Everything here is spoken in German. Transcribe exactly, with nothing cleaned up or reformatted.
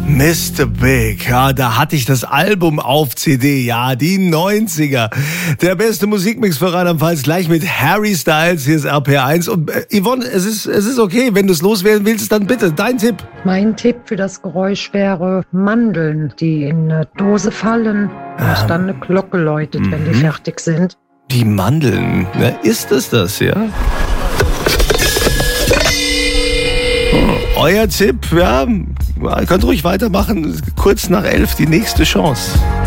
Mister Big, ja, da hatte ich das Album auf C D, ja, die neunziger. Der beste Musikmix für Rheinland-Pfalz, gleich mit Harry Styles, hier ist R P R eins. Und äh, Yvonne, es ist, es ist okay, wenn du es loswerden willst, dann bitte, dein Tipp. Mein Tipp für das Geräusch wäre Mandeln, die in eine Dose fallen und dann eine Glocke läutet, mhm. wenn die fertig sind. Die Mandeln, na, ist es das, ja? Euer Tipp, ja, ihr könnt ruhig weitermachen, kurz nach elf die nächste Chance.